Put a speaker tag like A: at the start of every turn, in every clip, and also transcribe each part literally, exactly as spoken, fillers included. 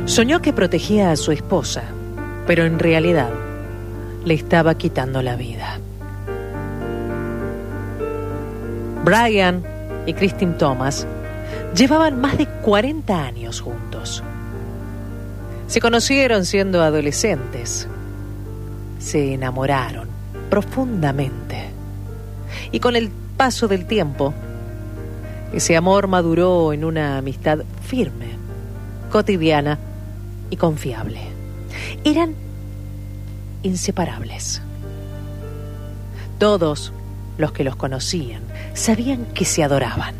A: Soñó que protegía a su esposa, pero en realidad le estaba quitando la vida. Brian y Christine Thomas llevaban más de cuarenta años juntos. Se conocieron siendo adolescentes. Se enamoraron profundamente. Y con el paso del tiempo, ese amor maduró en una amistad firme, cotidiana y confiable. Eran inseparables. Todos los que los conocían sabían que se adoraban.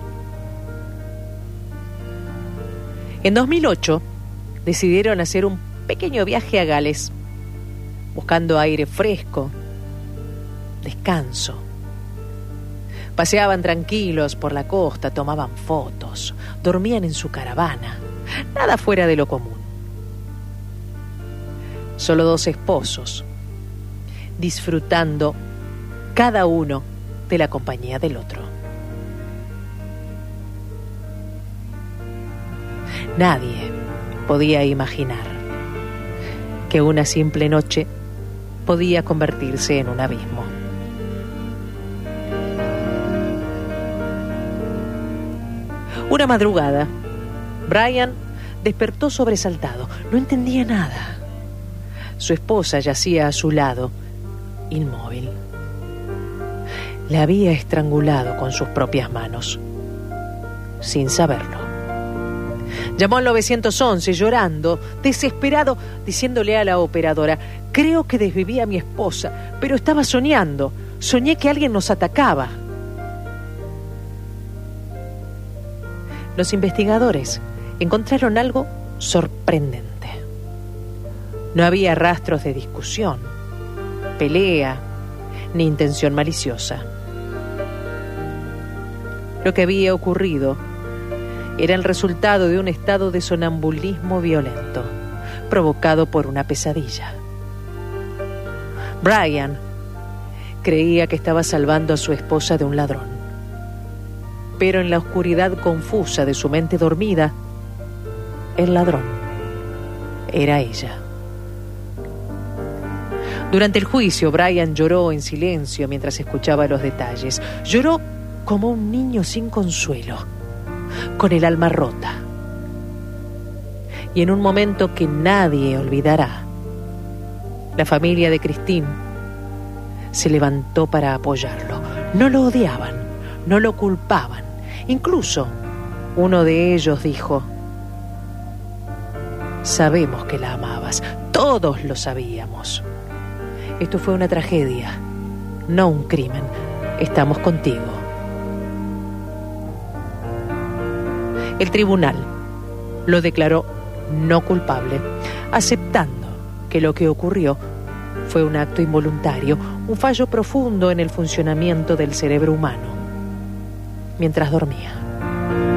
A: En dos mil ocho decidieron hacer un pequeño viaje a Gales, buscando aire fresco, descanso. Paseaban tranquilos por la costa, tomaban fotos, dormían en su caravana, nada fuera de lo común. Solo dos esposos, disfrutando cada uno de la compañía del otro. Nadie podía imaginar que una simple noche podía convertirse en un abismo. Una madrugada, Brian despertó sobresaltado. No entendía nada. Su esposa yacía a su lado, inmóvil. La había estrangulado con sus propias manos, sin saberlo. Llamó al nueve once llorando, desesperado, diciéndole a la operadora: creo que desviví a mi esposa, pero estaba soñando. Soñé que alguien nos atacaba. Los investigadores encontraron algo sorprendente. No había rastros de discusión, pelea, ni intención maliciosa. Lo que había ocurrido era el resultado de un estado de sonambulismo violento, provocado por una pesadilla. Brian creía que estaba salvando a su esposa de un ladrón, pero en la oscuridad confusa de su mente dormida, el ladrón era ella. Durante el juicio, Brian lloró en silencio mientras escuchaba los detalles. Lloró como un niño sin consuelo, con el alma rota. Y en un momento que nadie olvidará, la familia de Christine se levantó para apoyarlo. No lo odiaban, no lo culpaban. Incluso uno de ellos dijo: sabemos que la amabas, todos lo sabíamos. Esto fue una tragedia, no un crimen. Estamos contigo. El tribunal lo declaró no culpable, aceptando que lo que ocurrió fue un acto involuntario, un fallo profundo en el funcionamiento del cerebro humano mientras dormía.